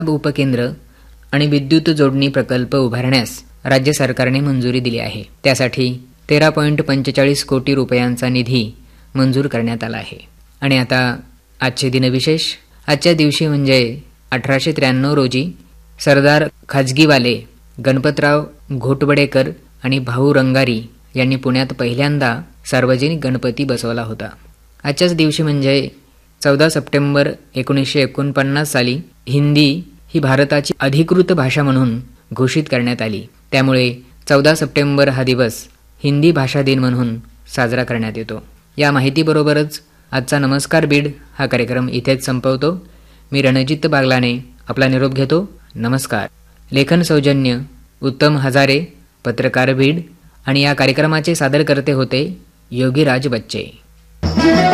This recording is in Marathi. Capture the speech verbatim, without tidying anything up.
उपकेंद्र आणि विद्युत जोडणी प्रकल्प उभारण्यास राज्य सरकारने मंजुरी दिली आहे. त्यासाठी तेरा पॉईंट पंचेचाळीस कोटी रुपयांचा निधी मंजूर करण्यात आला आहे. आणि आता आजचे दिनविशेष. आजच्या दिवशी म्हणजे अठराशे त्र्याण्णव रोजी सरदार खाजगीवाले गणपतराव घोटवडेकर आणि भाऊ रंगारी यांनी पुण्यात पहिल्यांदा सार्वजनिक गणपती बसवला होता. आजच्याच दिवशी म्हणजे चौदा सप्टेंबर एकोणीसशे एकोणपन्नास साली हिंदी ही भारताची अधिकृत भाषा म्हणून घोषित करण्यात आली. त्यामुळे चौदा सप्टेंबर हा दिवस हिंदी भाषा दिन म्हणून साजरा करण्यात येतो. या माहितीबरोबरच आजचा नमस्कार बीड हा कार्यक्रम इथेच संपवतो. मी रणजित बागलाने आपला निरोप घेतो. नमस्कार. लेखन सौजन्य उत्तम हजारे, पत्रकार बीड. आणि या कार्यक्रमाचे सादरकर्ते होते योगीराज बच्चे.